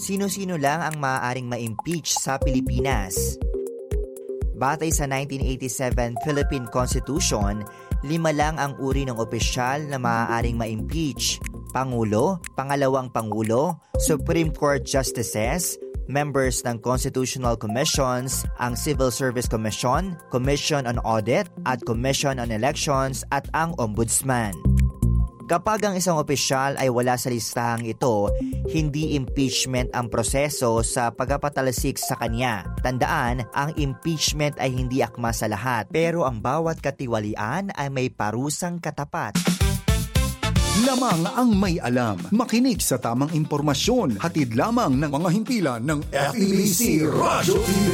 Sino-sino lang ang maaaring ma-impeach sa Pilipinas? Batay sa 1987 Philippine Constitution, 5 lang ang uri ng opisyal na maaaring ma-impeach: Pangulo, Pangalawang Pangulo, Supreme Court Justices, members ng Constitutional Commissions, ang Civil Service Commission, Commission on Audit at Commission on Elections at ang Ombudsman. Kapag ang isang opisyal ay wala sa listahang ito, hindi impeachment ang proseso sa pagpapatalsik sa kanya. Tandaan, ang impeachment ay hindi akma sa lahat, pero ang bawat katiwalian ay may parusang katapat. Lamang ang may alam. Makinig sa tamang impormasyon. Hatid lamang ng mga himpilan ng FEBC Radyo TV.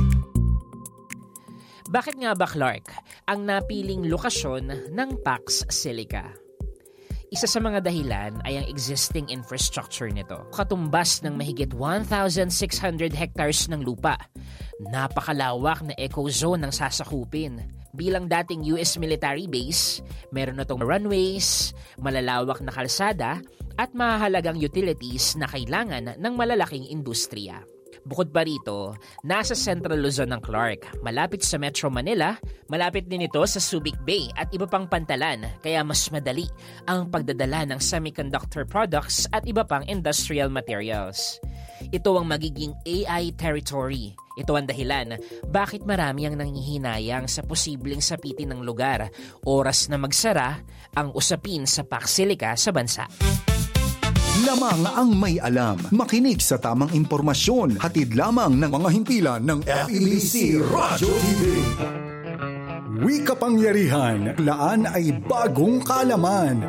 Bakit nga ba, Clark, ang napiling lokasyon ng Pax Silica? Isa sa mga dahilan ay ang existing infrastructure nito. Katumbas ng mahigit 1,600 hectares ng lupa. Napakalawak na eco-zone ang sasakupin. Bilang dating US military base, meron na itong runways, malalawak na kalsada, at mahalagang utilities na kailangan ng malalaking industriya. Bukod pa rito, nasa Central Luzon ng Clark, malapit sa Metro Manila, malapit din ito sa Subic Bay at iba pang pantalan, kaya mas madali ang pagdadala ng semiconductor products at iba pang industrial materials. Ito ang magiging AI territory. Ito ang dahilan bakit marami ang nanghihinayang sa posibleng sapitin ng lugar. Oras na magsara ang usapin sa Pax Silica sa bansa. Lamang ang may alam. Makinig sa tamang impormasyon. Hatid lamang ng mga himpilan ng FEBC Radyo TV. Wika-pangyarihan, laan ay bagong kaalaman.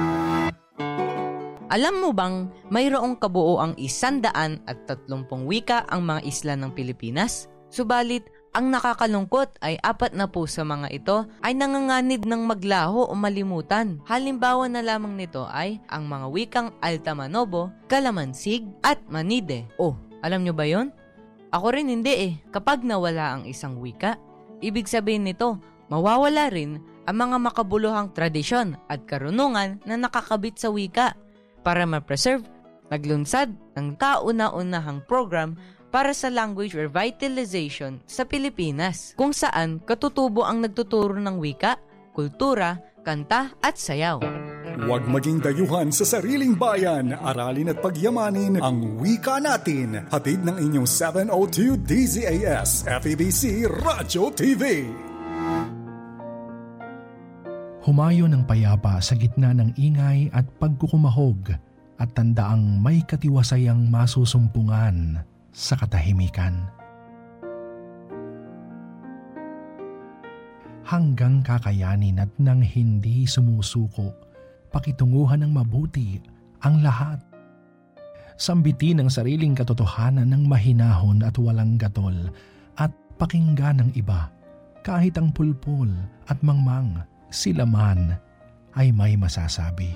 Alam mo bang mayroong kabuoang 130 wika ang mga isla ng Pilipinas? Subalit, ang nakakalungkot ay 4 na po sa mga ito ay nanganganib ng maglaho o malimutan. Halimbawa na lamang nito ay ang mga wikang Altamanobo, Kalamansig at Manide. Oh, alam nyo ba yon? Ako rin hindi Kapag nawala ang isang wika, ibig sabihin nito, mawawala rin ang mga makabuluhang tradisyon at karunungan na nakakabit sa wika. Para ma-preserve, naglunsad ng kauna-unahang program para sa language revitalization sa Pilipinas, kung saan katutubo ang nagtuturo ng wika, kultura, kanta at sayaw. Huwag maging dayuhan sa sariling bayan. Aralin at pagyamanin ang wika natin. Hatid ng inyong 702 DZAS FEBC Radyo TV. Humayo ng payapa sa gitna ng ingay at pagkukumahog at tandaang may katiwasayang masusumpungan sa katahimikan. Hanggang kakayanin at nang hindi sumusuko, pakitunguhan ng mabuti ang lahat. Sambitin ang sariling katotohanan ng mahinahon at walang gatol at pakinggan ng iba kahit ang pulpul at mangmang. Sila man ay may masasabi.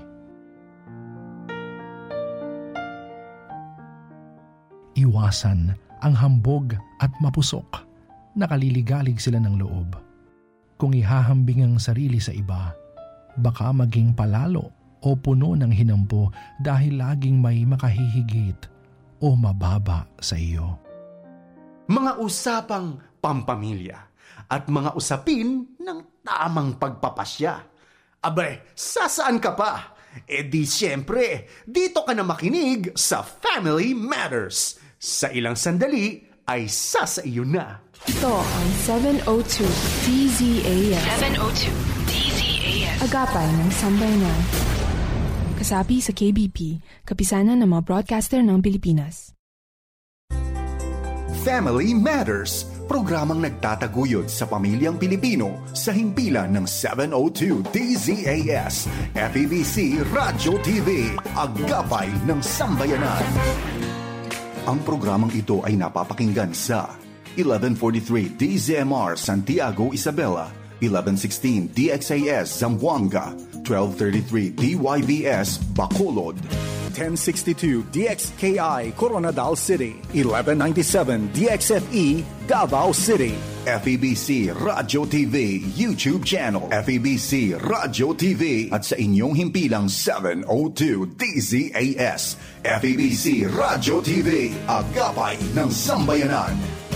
Iwasan ang hambog at mapusok. Nakaliligalig sila ng loob. Kung ihahambing ang sarili sa iba, baka maging palalo o puno ng hinampo dahil laging may makahihigit o mababa sa iyo. Mga usapang pampamilya at mga usapin ng tamang pagpapasya. Abay, sasaan ka pa? Di siyempre, dito ka na makinig sa Family Matters. Sa ilang sandali ay sasaiyo na. Ito ang 702 DZAS. 702 DZAS. Agapay ng Sambayanan. Kasapi sa KBP, kapisanan ng mga broadcaster ng Pilipinas. Family Matters, programang nagtataguyod sa pamilyang Pilipino sa himpilan ng 702 DZAS, FEBC Radyo TV, Agapay ng Sambayanan. Ang programang ito ay napapakinggan sa 1143 DZMR Santiago, Isabela, 1116 DXAS Zamboanga, 1233 DYBS Bacolod, 1062 DXKI Coronadal City, 1197 DXFE Davao City, FEBC Radio TV YouTube channel, FEBC Radio TV at sa inyong himpilang 702 DZAS. FEBC Radio TV, agapay ng sambayanan.